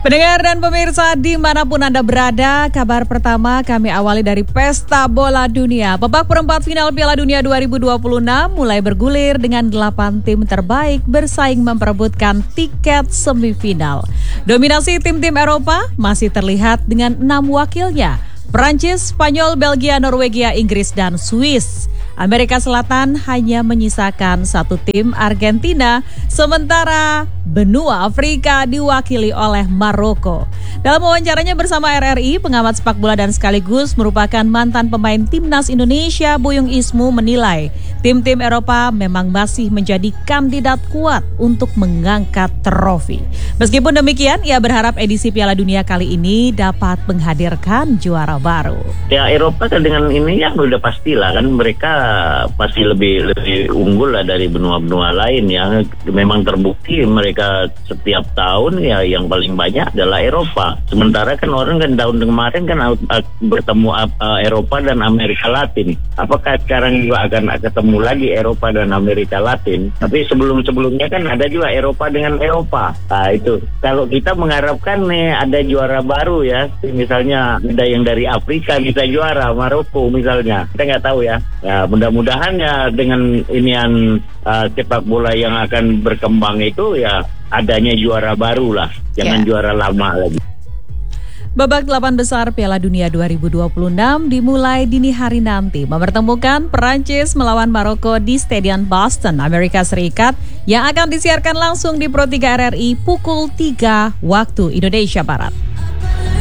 Pendengar dan pemirsa dimanapun Anda berada, kabar pertama kami awali dari Pesta Bola Dunia. Babak perempat final Piala Dunia 2026 mulai bergulir dengan 8 tim terbaik bersaing memperebutkan tiket semifinal. Dominasi tim-tim Eropa masih terlihat dengan 6 wakilnya. Prancis, Spanyol, Belgia, Norwegia, Inggris, dan Swiss. Amerika Selatan hanya menyisakan satu tim, Argentina, sementara benua Afrika diwakili oleh Maroko. Dalam wawancaranya bersama RRI, pengamat sepak bola dan sekaligus merupakan mantan pemain timnas Indonesia, Buyung Ismu menilai tim-tim Eropa memang masih menjadi kandidat kuat untuk mengangkat trofi. Meskipun demikian, ia berharap edisi Piala Dunia kali ini dapat menghadirkan juara baru. Ya, Eropa kan dengan ini ya udah pastilah kan mereka pasti lebih unggul lah dari benua-benua lain ya. Memang terbukti mereka setiap tahun ya yang paling banyak adalah Eropa. Sementara kan orang kan tahun kemarin kan bertemu Eropa dan Amerika Latin. Apakah sekarang juga akan ketemu lagi Eropa dan Amerika Latin? Tapi sebelum-sebelumnya kan ada juga Eropa dengan Eropa. Nah itu kalau kita mengharapkan nih ada juara baru ya, misalnya ada yang dari Afrika bisa juara, Maroko misalnya. Kita nggak tahu ya. Ya mudah-mudahan ya dengan inian sepak bola yang akan berkembang itu ya adanya juara baru lah, jangan juara lama lagi. Babak 8 besar Piala Dunia 2026 dimulai dini hari nanti mempertemukan Perancis melawan Maroko di Stadion Boston, Amerika Serikat yang akan disiarkan langsung di Pro 3 RRI pukul 3 waktu Indonesia Barat.